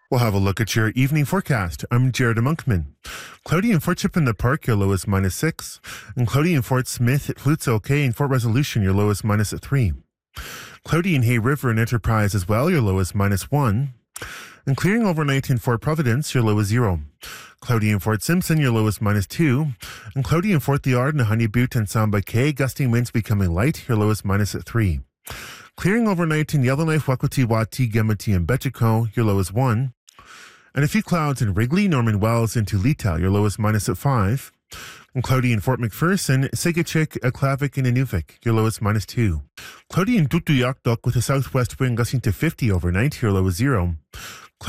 We'll have a look at your evening forecast. I'm Jared Monkman. Cloudy in Fort Chip in the Park, your low is -6. And cloudy in Fort Smith, it flutes okay. In Fort Resolution, your low is -3. Cloudy in Hay River and Enterprise as well, your low is -1. And clearing overnight in Fort Providence, your low is 0. Cloudy in Fort Simpson, your low is -2. And cloudy in Fort Liard and Honey Butte and Samba Cay, gusting winds becoming light, your low is -3. Clearing overnight in Yellowknife, Wakwati, Wati, Gemeti, and Betchico, your low is 1. And a few clouds in Wrigley, Norman Wells, and Tulita, your low is -5. And cloudy in Fort McPherson, Sigachik, Aklavik, and Inuvik, your low is -2. Cloudy in Tutuyakdok with a southwest wind gusting to 50 overnight, your low is 0.